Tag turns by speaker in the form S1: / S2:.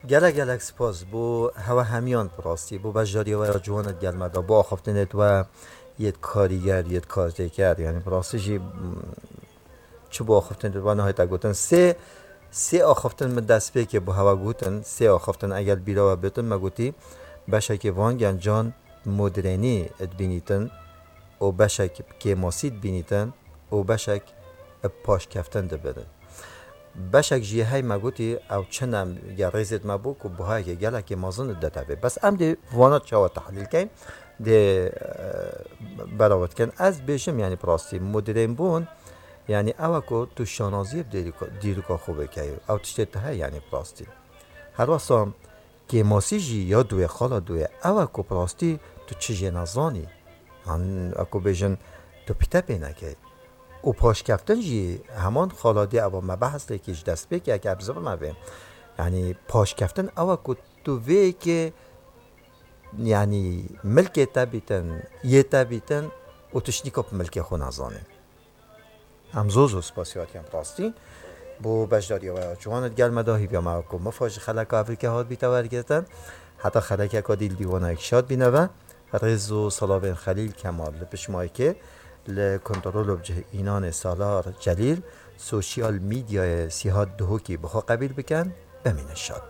S1: گلک سپاس بو هوا همیان پراستی بو بجاری و جوانت گلمدا با خفتنت و یه کاریگر یه کارتکر یعنی پراستی جی چه با خفتنت و نهایت گوتن سه آخفتن من دست به که با هوا گوتن سه آخفتن اگر بیرا و بتن مگوتی بشک وانگن جان مدرنی اد بینیتن او بشک که ماسید بینیتن او بشک پاش کفتن ده بده بشک جیه های مگوتی او چنم یا ریزت مبو که بهای که گله که مازن ده تبه بس ام ده وانات چاوا تحلیل کن ده براوت کن از بیشم یعنی پراستی مدرن بون یعنی اوه که تو شانازی دیرو که خوبه که او تشتت های یعنی پراستی هر واسم که ماسی جی یا دوی خالا دوی اوه که پراستی تو چه نزانی هن اکو بیشن تو پیتا پینه که او پاش کفتن جی همان خالادی او مبحث لیکیش دست بی که اگه ابزار مبین یعنی پاش کفتن او که تو وی که یعنی ملک تا بیتن یه تا بیتن او تشنی کپ ملک خون ازانه هم زوزو سپاسیات کم پراستی بو بجداری و جوانت گل مداهی بیا معکم مفاج خلق افریقا هات بیتا ورگتن حتی خلق اکا دیل دیوانا اکشاد بینوه رزو صلابین خلیل کمال بشمایی که لکنترول بجه اینان سالار جلیل سوشیال میدیا سیهات دهو کی بخوا قبیل بکن بمین شاد